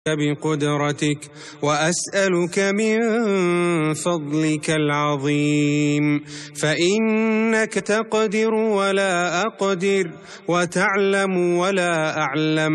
بقدرتك وأسألك من فضلك العظيم، فإنك تقدر ولا أقدر، وتعلم ولا أعلم.